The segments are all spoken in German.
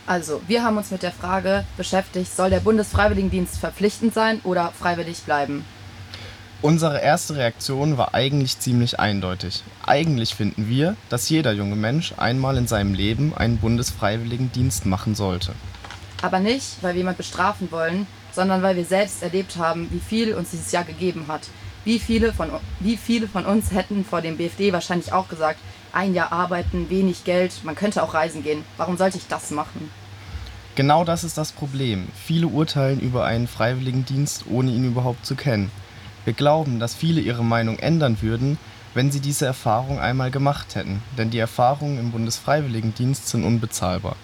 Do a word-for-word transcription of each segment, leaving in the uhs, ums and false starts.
Also, wir haben uns mit der Frage beschäftigt, soll der Bundesfreiwilligendienst verpflichtend sein oder freiwillig bleiben? Unsere erste Reaktion war eigentlich ziemlich eindeutig. Eigentlich finden wir, dass jeder junge Mensch einmal in seinem Leben einen Bundesfreiwilligendienst machen sollte. Aber nicht, weil wir jemand bestrafen wollen, sondern weil wir selbst erlebt haben, wie viel uns dieses Jahr gegeben hat. Wie viele von, wie viele von uns hätten vor dem B F D wahrscheinlich auch gesagt, ein Jahr arbeiten, wenig Geld, man könnte auch reisen gehen. Warum sollte ich das machen? Genau das ist das Problem. Viele urteilen über einen Freiwilligendienst, ohne ihn überhaupt zu kennen. Wir glauben, dass viele ihre Meinung ändern würden, wenn sie diese Erfahrung einmal gemacht hätten, denn die Erfahrungen im Bundesfreiwilligendienst sind unbezahlbar.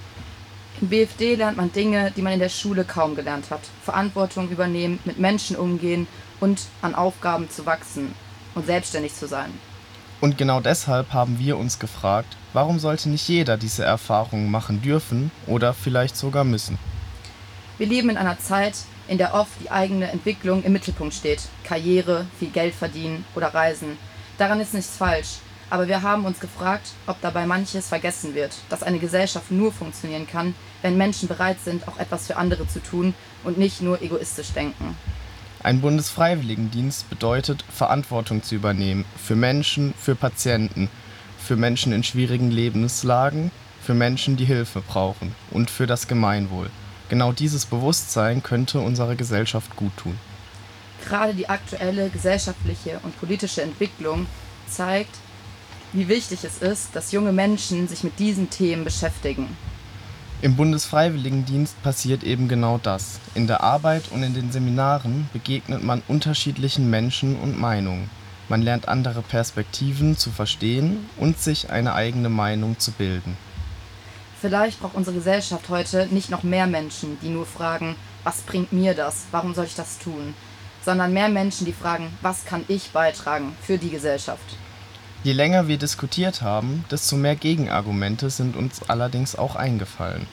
Im B F D lernt man Dinge, die man in der Schule kaum gelernt hat. Verantwortung übernehmen, mit Menschen umgehen und an Aufgaben zu wachsen und selbstständig zu sein. Und genau deshalb haben wir uns gefragt, warum sollte nicht jeder diese Erfahrungen machen dürfen oder vielleicht sogar müssen? Wir leben in einer Zeit, in der oft die eigene Entwicklung im Mittelpunkt steht. Karriere, viel Geld verdienen oder reisen. Daran ist nichts falsch. Aber wir haben uns gefragt, ob dabei manches vergessen wird, dass eine Gesellschaft nur funktionieren kann, wenn Menschen bereit sind, auch etwas für andere zu tun und nicht nur egoistisch denken. Ein Bundesfreiwilligendienst bedeutet, Verantwortung zu übernehmen für Menschen, für Patienten, für Menschen in schwierigen Lebenslagen, für Menschen, die Hilfe brauchen und für das Gemeinwohl. Genau dieses Bewusstsein könnte unserer Gesellschaft guttun. Gerade die aktuelle gesellschaftliche und politische Entwicklung zeigt, wie wichtig es ist, dass junge Menschen sich mit diesen Themen beschäftigen. Im Bundesfreiwilligendienst passiert eben genau das. In der Arbeit und in den Seminaren begegnet man unterschiedlichen Menschen und Meinungen. Man lernt andere Perspektiven zu verstehen und sich eine eigene Meinung zu bilden. Vielleicht braucht unsere Gesellschaft heute nicht noch mehr Menschen, die nur fragen, was bringt mir das, warum soll ich das tun, sondern mehr Menschen, die fragen, was kann ich beitragen für die Gesellschaft. Je länger wir diskutiert haben, desto mehr Gegenargumente sind uns allerdings auch eingefallen.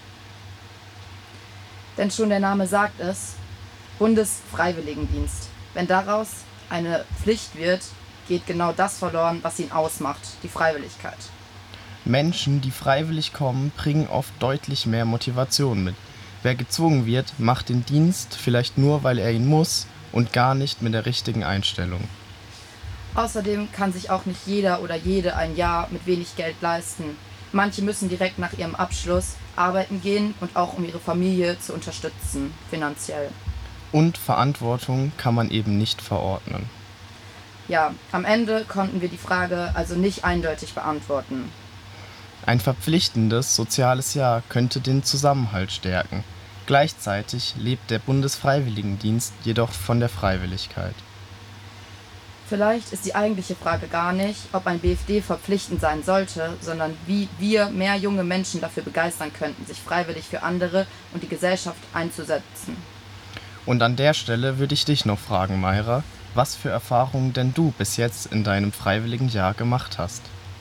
Denn schon der Name sagt es, Bundesfreiwilligendienst. Wenn daraus eine Pflicht wird, geht genau das verloren, was ihn ausmacht, die Freiwilligkeit. Menschen, die freiwillig kommen, bringen oft deutlich mehr Motivation mit. Wer gezwungen wird, macht den Dienst vielleicht nur, weil er ihn muss und gar nicht mit der richtigen Einstellung. Außerdem kann sich auch nicht jeder oder jede ein Jahr mit wenig Geld leisten. Manche müssen direkt nach ihrem Abschluss arbeiten gehen und auch um ihre Familie zu unterstützen, finanziell. Und Verantwortung kann man eben nicht verordnen. Ja, am Ende konnten wir die Frage also nicht eindeutig beantworten. Ein verpflichtendes soziales Jahr könnte den Zusammenhalt stärken. Gleichzeitig lebt der Bundesfreiwilligendienst jedoch von der Freiwilligkeit. Vielleicht ist die eigentliche Frage gar nicht, ob ein B F D verpflichtend sein sollte, sondern wie wir mehr junge Menschen dafür begeistern könnten, sich freiwillig für andere und die Gesellschaft einzusetzen. Und an der Stelle würde ich dich noch fragen, Mayra, was für Erfahrungen denn du bis jetzt in deinem freiwilligen Jahr gemacht hast?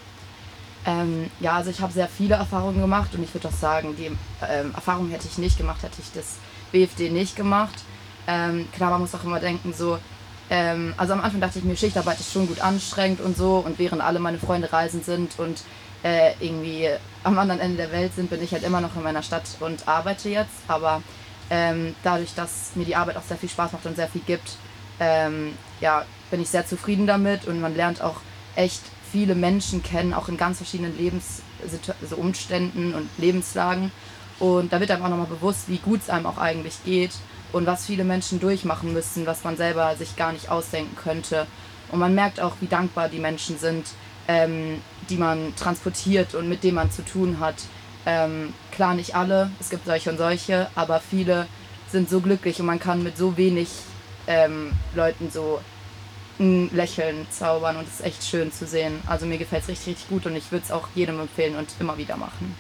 Ähm, ja, also ich habe sehr viele Erfahrungen gemacht und ich würde auch sagen, die ähm, Erfahrungen hätte ich nicht gemacht, hätte ich das B F D nicht gemacht. Ähm, klar, man muss auch immer denken, so, ähm, also am Anfang dachte ich mir, Schichtarbeit ist schon gut anstrengend und so, und während alle meine Freunde reisen sind und äh, irgendwie am anderen Ende der Welt sind, bin ich halt immer noch in meiner Stadt und arbeite jetzt, aber ähm, dadurch, dass mir die Arbeit auch sehr viel Spaß macht und sehr viel gibt, ähm, ja, bin ich sehr zufrieden damit und man lernt auch echt viele Menschen kennen, auch in ganz verschiedenen Lebensumständen und Lebenslagen. Und da wird einem auch nochmal bewusst, wie gut es einem auch eigentlich geht und was viele Menschen durchmachen müssen, was man selber sich gar nicht ausdenken könnte. Und man merkt auch, wie dankbar die Menschen sind, ähm, die man transportiert und mit denen man zu tun hat. Ähm, klar, nicht alle, es gibt solche und solche, aber viele sind so glücklich und man kann mit so wenig ähm, Leuten so ein Lächeln zaubern und es ist echt schön zu sehen. Also mir gefällt es richtig, richtig gut und ich würde es auch jedem empfehlen und immer wieder machen.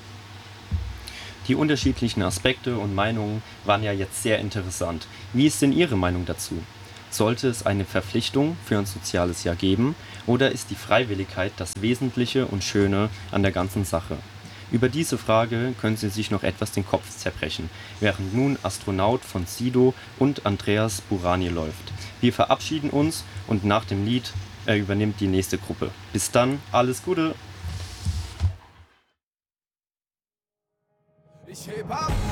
Die unterschiedlichen Aspekte und Meinungen waren ja jetzt sehr interessant. Wie ist denn Ihre Meinung dazu? Sollte es eine Verpflichtung für ein soziales Jahr geben oder ist die Freiwilligkeit das Wesentliche und Schöne an der ganzen Sache? Über diese Frage können Sie sich noch etwas den Kopf zerbrechen, während nun Astronaut von Sido und Andreas Burani läuft. Wir verabschieden uns und nach dem Lied äh, übernimmt die nächste Gruppe. Bis dann, alles Gute! Ich heb ab.